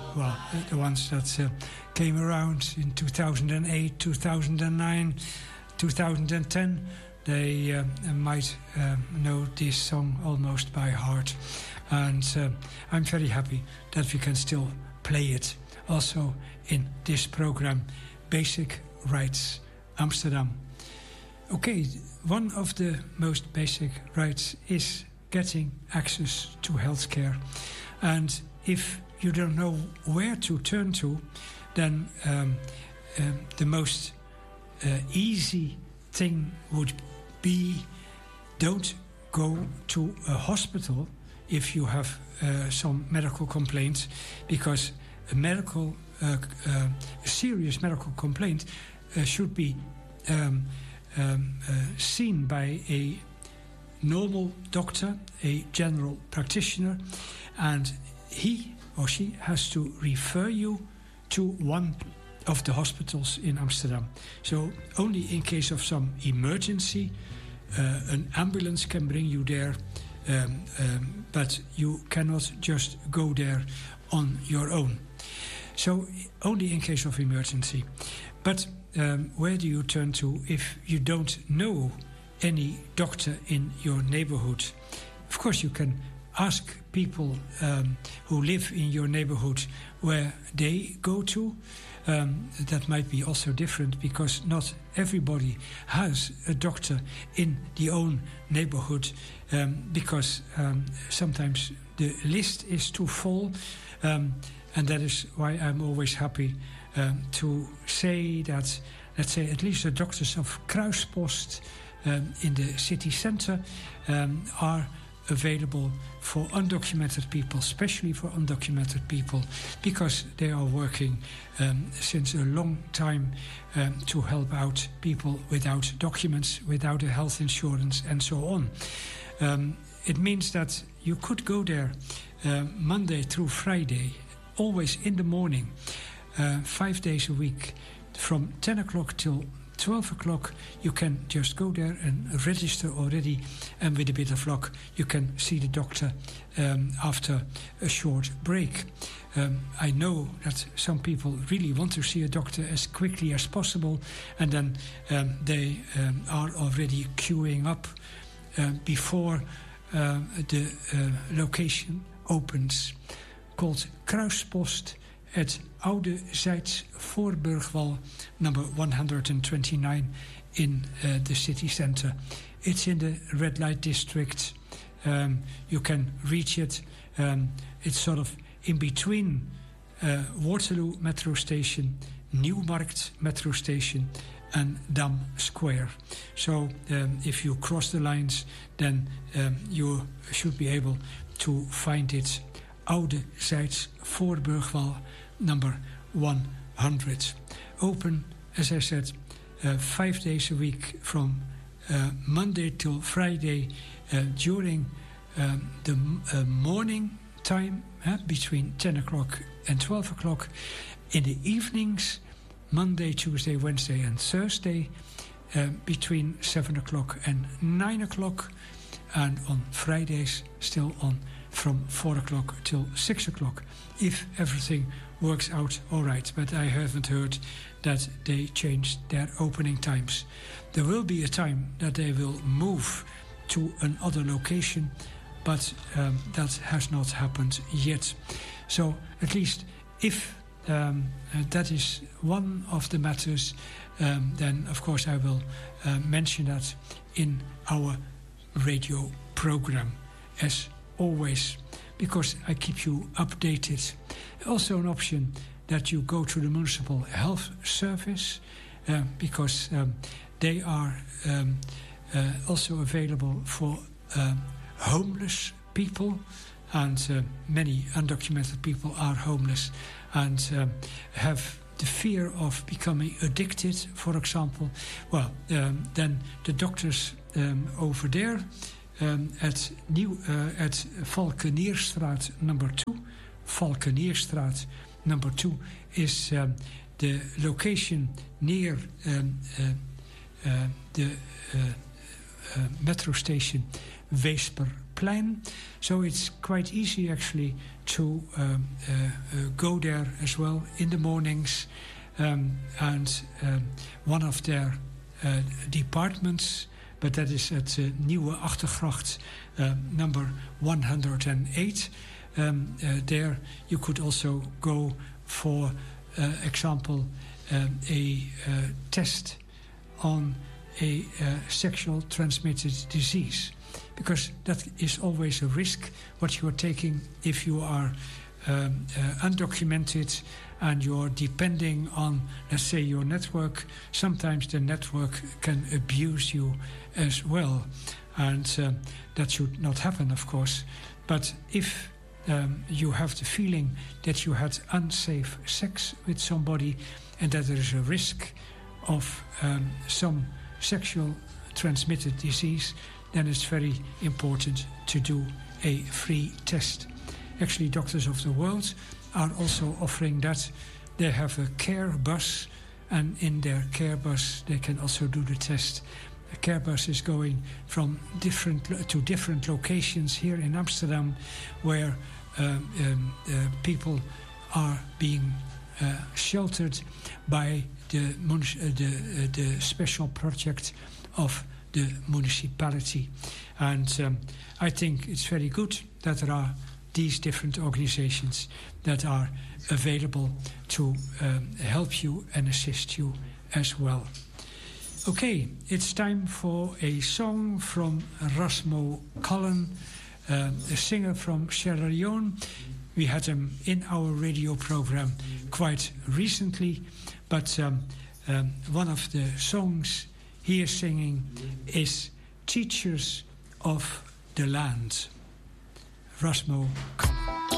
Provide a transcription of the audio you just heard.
well, the ones that came around in 2008, 2009, 2010, they might know this song almost by heart. And I'm very happy that we can still play it also in this program, Basic Rights Amsterdam. Okay, one of the most basic rights is getting access to healthcare. And if you don't know where to turn to, then the most easy thing would be don't go to a hospital if you have some medical complaints, because a serious medical complaint should be seen by a normal doctor, a general practitioner, and he or she has to refer you to one of the hospitals in Amsterdam. So only in case of some emergency, an ambulance can bring you there, but you cannot just go there on your own. So only in case of emergency. But where do you turn to if you don't know any doctor in your neighborhood? Of course, you can ask people who live in your neighborhood where they go to. That might be also different, because not everybody has a doctor in the own neighborhood, because sometimes the list is too full, and that is why I'm always happy to say that, let's say, at least the doctors of Kruispost in the city center are available for undocumented people, especially for undocumented people, because they are working since a long time to help out people without documents, without a health insurance, and so on. It means that you could go there Monday through Friday, always in the morning, 5 days a week, from 10 o'clock till 12 o'clock. You can just go there and register already, and with a bit of luck you can see the doctor after a short break. I know that some people really want to see a doctor as quickly as possible, and then they are already queuing up before the location opens, called Kruispost at Oude Zijds Voorburgwal, number 129 in the city center. It's in the red light district. You can reach it. It's sort of in between Waterloo metro station, Nieuwmarkt metro station, and Dam Square. So if you cross the lines, then you should be able to find it. Oude Zijds Voorburgwal, number 100. Open, as I said, 5 days a week from Monday till Friday during the morning time, between 10 o'clock and 12 o'clock. In the evenings, Monday, Tuesday, Wednesday and Thursday, between 7 o'clock and 9 o'clock. And on Fridays, still on from 4 o'clock till 6 o'clock, if everything works out all right. But I haven't heard that they changed their opening times. There will be a time that they will move to another location, but that has not happened yet. So at least if that is one of the matters, then of course I will mention that in our radio program, as always, because I keep you updated. Also an option that you go to the Municipal Health Service, because they are also available for homeless people, and many undocumented people are homeless and have the fear of becoming addicted, for example. Well, then the doctors over there at Valkenierstraat number 2. Valkenierstraat number 2 is the location near the metro station Weesperplein. Museumplein. So it's quite easy actually to go there as well in the mornings. And one of their departments, but that is at Nieuwe Achtergracht, number 108. There you could also go for example a test on a sexual transmitted disease, because that is always a risk what you are taking if you are undocumented and you're depending on, let's say, your network. Sometimes the network can abuse you as well, and that should not happen, of course. But if you have the feeling that you had unsafe sex with somebody and that there is a risk of some sexual transmitted disease, then it's very important to do a free test. Actually, Doctors of the World are also offering that. They have a care bus, and in their care bus they can also do the test. The care bus is going from different locations here in Amsterdam, where people are being sheltered by the special project of the municipality. And I think it's very good that there are these different organizations that are available to help you and assist you as well. Okay, it's time for a song from Rasmo Cullen, a singer from Sierra Leone. We had him in our radio program quite recently, but one of the songs he is singing is Teachers of the Land. Rasmo Cullen.